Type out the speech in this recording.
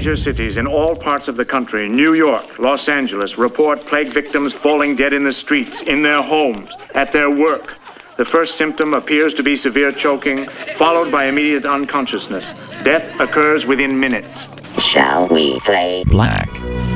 major cities in all parts of the country, New York, Los Angeles, report plague victims falling dead in the streets, in their homes, at their work. The first symptom appears to be severe choking, followed by immediate unconsciousness. Death occurs within minutes. Shall we play Black